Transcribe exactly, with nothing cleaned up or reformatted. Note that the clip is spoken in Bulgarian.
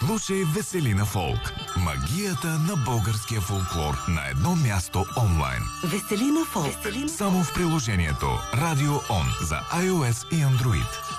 Слушай Веселина Фолк. Магията на българския фолклор на едно място онлайн. Веселина Фолк. Само в приложението Радио Он за iOS и Android.